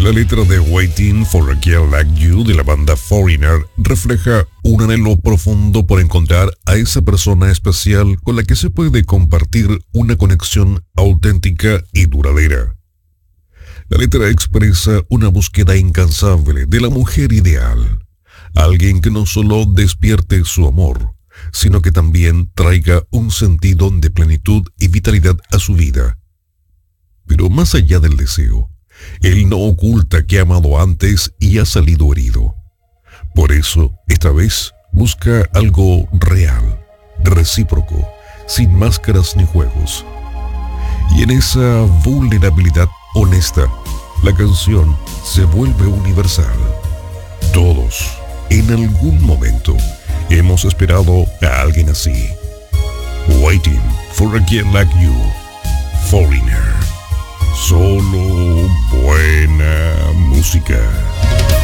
La letra de Waiting for a Girl Like You de la banda Foreigner refleja un anhelo profundo por encontrar a esa persona especial con la que se puede compartir una conexión auténtica y duradera. La letra expresa una búsqueda incansable de la mujer ideal, alguien que no solo despierte su amor, sino que también traiga un sentido de plenitud y vitalidad a su vida. Pero más allá del deseo, él no oculta que ha amado antes y ha salido herido. Por eso, esta vez, busca algo real, recíproco, sin máscaras ni juegos. Y en esa vulnerabilidad honesta, la canción se vuelve universal. Todos, en algún momento, hemos esperado a alguien así. Waiting for a Girl Like You, Foreigner. Solo buena música.